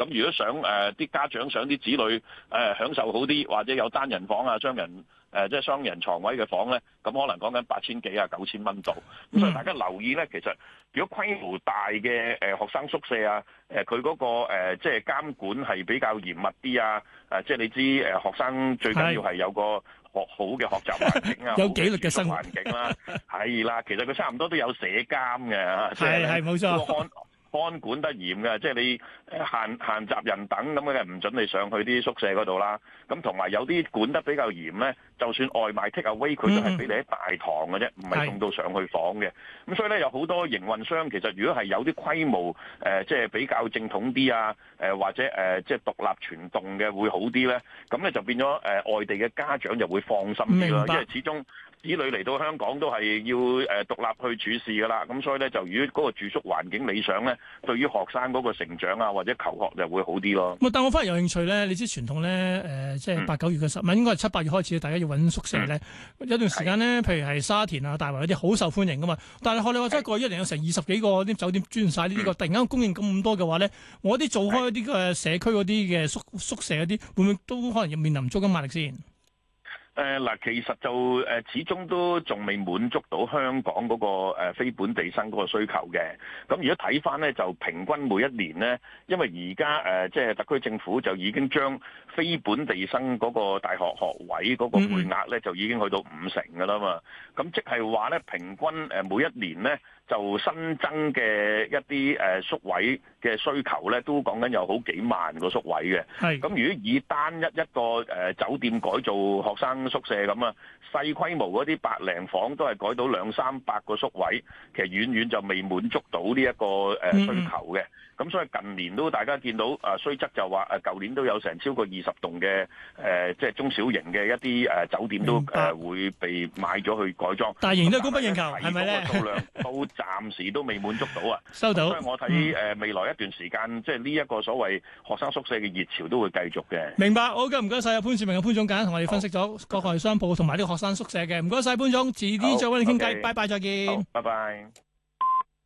咁如果想啲家長想啲子女享受好啲，或者有單人房啊、雙人即係雙人床位嘅房咧，咁可能講緊8000幾啊9000蚊度。咁所以大家留意咧，其實如果規模大嘅學生宿舍啊，佢嗰個即係監管係比較嚴密啲啊，即係你知學生最緊要係有個好嘅學習環境啊， 有紀律嘅生活環境啦，係啦，其實佢差唔多都有社監嘅， 係冇錯。 看管得嚴嘅，即係你限集人等咁嘅，唔准你上去啲宿舍嗰度啦。咁同埋有啲管得比較嚴咧，就算外賣 take away，佢都係俾你喺大堂嘅啫，唔係送到上去房嘅。咁所以咧，有好多營運商其實如果係有啲規模即係比較正統啲啊，或者即係獨立全棟嘅會好啲咧。咁咧就變咗外地嘅家長就會放心啲啦，因為始終子女嚟到香港都係要獨立去處事噶啦。咁所以咧，就如果嗰個住宿環境理想咧，對於學生嗰個成長啊或者求學就會好啲咯。 但我反而有興趣咧，你知傳統咧即係8、9月嘅時候，唔係應該係7、8月開始，大家要揾宿舍咧。有段時間咧，譬如係沙田啊、大圍嗰啲好受歡迎噶嘛。但係學你話齋過去1年有成20幾個啲酒店轉晒呢啲個，突然間供應咁多嘅話咧，我啲做開啲嘅社區嗰啲嘅宿舍嗰啲，會唔會都可能要面臨租金壓力先？ 嗱，其實就始終都仲未滿足到香港嗰個非本地生嗰個需求嘅。咁如果睇翻咧，就平均每一年咧，因為而家即係特區政府就已經將非本地生嗰個大學學位嗰個配額咧，就已經去到50%㗎啦嘛。咁即係話咧，平均每一年咧，就新增嘅一啲宿位嘅需求咧，都講緊有好幾萬個宿位嘅。係。咁如果以單一個酒店改造學生宿舍咁啊，細規模嗰啲百零房都係改到200-300個宿位，其實遠遠就未滿足到呢一個需求嘅。咁所以近年都大家見到雖則就話舊年都有成超過20棟嘅即係中小型嘅一啲酒店都會被買咗去改裝， 但係仍然都係供不應求，係咪咧？ 數量都暫時都未滿足到啊！ 收到。 所以我睇未來一段時間，即係呢一個所謂學生宿舍嘅熱潮都會繼續嘅。 明白，好嘅，唔該晒潘兆明嘅潘總監同我哋分析咗各個商鋪同埋呢個學生宿舍嘅，唔該晒潘總，遲啲再揾你傾偈，拜拜，再見。 好，拜拜。